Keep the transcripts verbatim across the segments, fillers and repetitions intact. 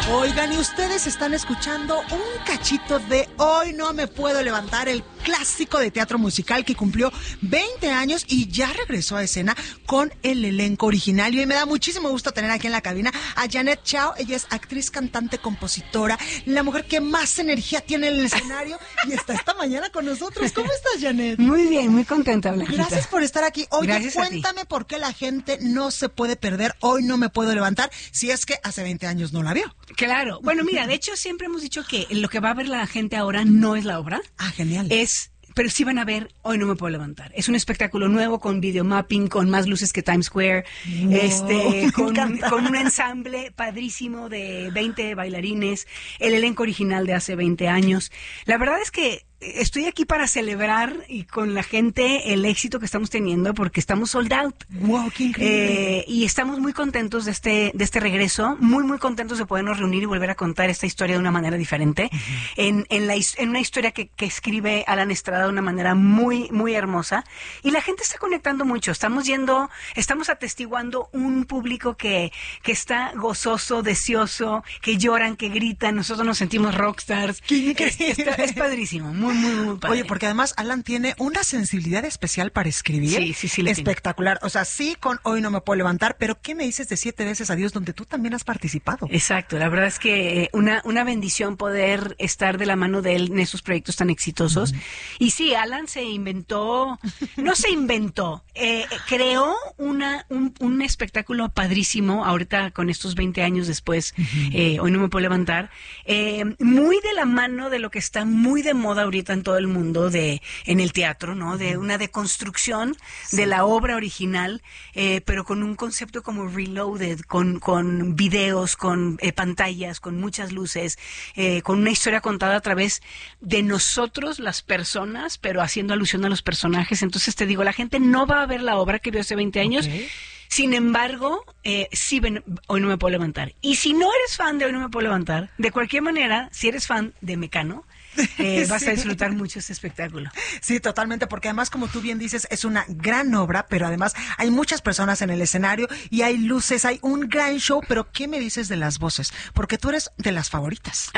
Oigan, y ustedes están escuchando un cachito de Hoy No Me Puedo Levantar, el clásico de teatro musical que cumplió veinte años y ya regresó a escena con el elenco original. Y hoy me da muchísimo gusto tener aquí en la cabina a Janet Chao. Ella es actriz, cantante, compositora, la mujer que más energía tiene en el escenario y está esta mañana con nosotros. ¿Cómo estás, Janet? Muy bien, muy contenta, Blanquita. Gracias por estar aquí. Oye, Gracias cuéntame por qué la gente no se puede perder Hoy No Me Puedo Levantar si es que hace veinte años no la vio. Claro. Bueno, mira, de hecho siempre hemos dicho que lo que va a ver la gente ahora no es la obra. Ah, genial. Es, pero sí van a ver Hoy No Me Puedo Levantar. Es un espectáculo nuevo con videomapping, con más luces que Times Square, wow, este, con, con un ensamble padrísimo de veinte bailarines, el elenco original de hace veinte años. La verdad es que estoy aquí para celebrar y con la gente el éxito que estamos teniendo porque estamos sold out. Wow, qué increíble. Eh, y estamos muy contentos de este de este regreso, muy muy contentos de podernos reunir y volver a contar esta historia de una manera diferente, uh-huh. en en la en una historia que, que escribe Alan Estrada de una manera muy muy hermosa y la gente está conectando mucho. Estamos yendo, estamos atestiguando un público que que está gozoso, deseoso, que lloran, que gritan. Nosotros nos sentimos rockstars. Qué increíble. Es, es, es padrísimo. Muy, muy, muy padre. Oye, porque además Alan tiene una sensibilidad especial para escribir. Sí, sí, sí. Espectacular. Tiene. O sea, sí con Hoy No Me Puedo Levantar, pero ¿qué me dices de Siete Veces Adiós, donde tú también has participado? Exacto. La verdad es que una, una bendición poder estar de la mano de él en esos proyectos tan exitosos. Uh-huh. Y sí, Alan se inventó, no se inventó, eh, creó una, un, un espectáculo padrísimo, ahorita con estos veinte años después, uh-huh. eh, Hoy No Me Puedo Levantar, eh, muy de la mano de lo que está muy de moda ahorita en todo el mundo de en el teatro, ¿no? De una deconstrucción sí. de la obra original, eh, pero con un concepto como reloaded, con, con videos, con eh, pantallas, con muchas luces, eh, con una historia contada a través de nosotros, las personas, pero haciendo alusión a los personajes. Entonces te digo, la gente no va a ver la obra que vio hace veinte años. Okay. Sin embargo, eh, sí ven, Hoy No Me Puedo Levantar. Y si no eres fan de Hoy No Me Puedo Levantar, de cualquier manera, si eres fan de Mecano, Eh, vas sí. a disfrutar mucho este espectáculo. Sí, totalmente, porque además, como tú bien dices, es una gran obra, pero además hay muchas personas en el escenario y hay luces, hay un gran show, pero ¿qué me dices de las voces? Porque tú eres de las favoritas.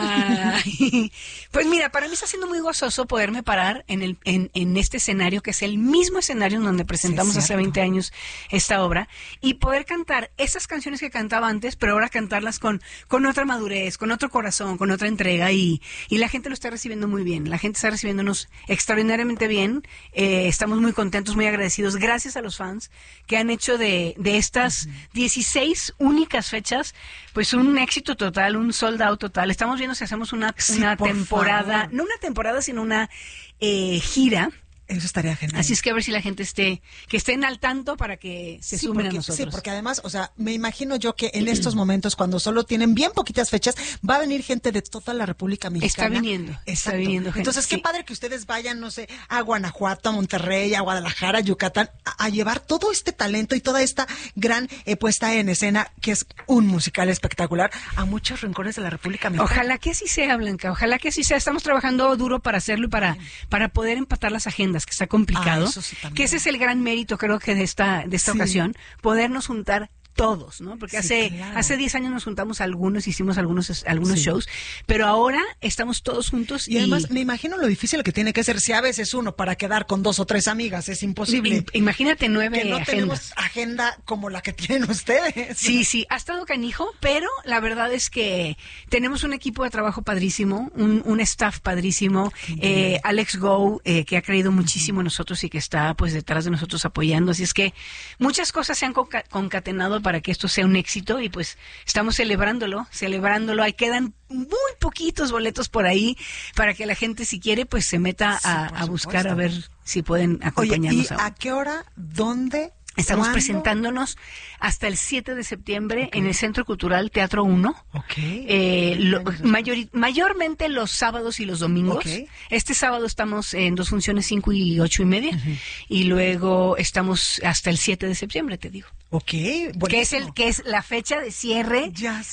Ah, pues mira, para mí está siendo muy gozoso poderme parar en, el, en, en este escenario, que es el mismo escenario en donde presentamos sí, hace veinte años esta obra, y poder cantar esas canciones que cantaba antes, pero ahora cantarlas con, con otra madurez, con otro corazón, con otra entrega, y, y la gente lo está recibiendo muy bien, la gente está recibiéndonos extraordinariamente bien, eh, estamos muy contentos, muy agradecidos, gracias a los fans que han hecho de, de estas uh-huh. dieciséis únicas fechas, pues un éxito total, un sold out total. Estamos viendo si hacemos una, sí, una temporada, favor. no una temporada, sino una eh, gira. Eso estaría genial. Así es que a ver si la gente esté, que estén al tanto para que se sí, sumen porque, a nosotros. Sí, porque además, o sea, me imagino yo que en estos momentos, cuando solo tienen bien poquitas fechas, va a venir gente de toda la República Mexicana. Está viniendo, Exacto. está viniendo gente. Entonces, qué sí. padre que ustedes vayan, no sé, a Guanajuato, a Monterrey, a Guadalajara, a Yucatán, a, a llevar todo este talento y toda esta gran eh, puesta en escena, que es un musical espectacular, a muchos rincones de la República Mexicana. Ojalá que así sea, Blanca, ojalá que así sea. Estamos trabajando duro para hacerlo y para, para poder empatar las agendas, que está complicado. Ah, Eso sí, que ese es el gran mérito, creo que de esta de esta sí. ocasión, podernos juntar todos, ¿no? Porque sí, hace claro. hace diez años nos juntamos algunos, hicimos algunos algunos sí. shows, pero ahora estamos todos juntos. Y, y además me imagino lo difícil que tiene que ser si a veces uno para quedar con dos o tres amigas es imposible. Imagínate nueve que no agendas. tenemos agenda como la que tienen ustedes. Sí, sí, ha estado canijo, pero la verdad es que tenemos un equipo de trabajo padrísimo, un, un staff padrísimo, eh, Alex Go, eh, que ha creído muchísimo en nosotros y que está pues detrás de nosotros apoyando, así es que muchas cosas se han conca- concatenado para que esto sea un éxito y pues estamos celebrándolo, celebrándolo. Ahí quedan muy poquitos boletos por ahí para que la gente, si quiere, pues se meta a, sí, a buscar a ver si pueden acompañarnos. Oye, ¿y a qué hora? ¿Dónde? Estamos ¿Cuándo? presentándonos hasta el siete de septiembre okay. en el Centro Cultural Teatro uno. Okay. Eh, lo, mayor, mayormente los sábados y los domingos. Okay. Este sábado estamos en dos funciones, cinco y ocho y media. Uh-huh. Y luego estamos hasta el siete de septiembre, te digo. Ok, buenísimo. Que es, el, que es la fecha de cierre. Ya